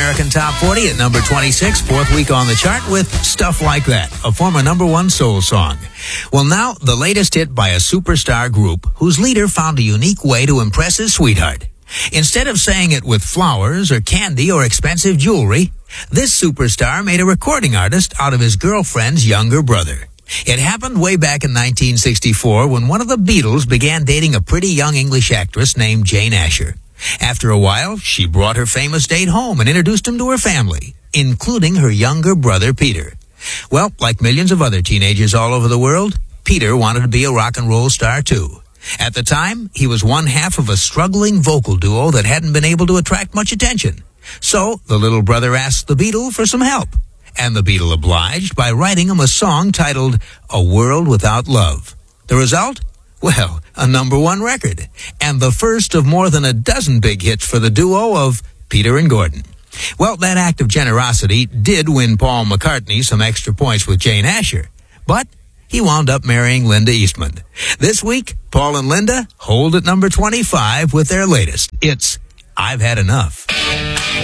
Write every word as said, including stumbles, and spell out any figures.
American Top forty at number twenty-six, fourth week on the chart with Stuff Like That, a former number one soul song. Well, now, the latest hit by a superstar group whose leader found a unique way to impress his sweetheart. Instead of saying it with flowers or candy or expensive jewelry, this superstar made a recording artist out of his girlfriend's younger brother. It happened way back in nineteen sixty-four when one of the Beatles began dating a pretty young English actress named Jane Asher. After a while, she brought her famous date home and introduced him to her family, including her younger brother, Peter. Well, like millions of other teenagers all over the world, Peter wanted to be a rock and roll star too. At the time, he was one half of a struggling vocal duo that hadn't been able to attract much attention. So, the little brother asked the Beatle for some help. And the Beatle obliged by writing him a song titled A World Without Love. The result? Well, a number one record. And the first of more than a dozen big hits for the duo of Peter and Gordon. Well, that act of generosity did win Paul McCartney some extra points with Jane Asher. But he wound up marrying Linda Eastman. This week, Paul and Linda hold at number twenty-five with their latest. It's I've Had Enough.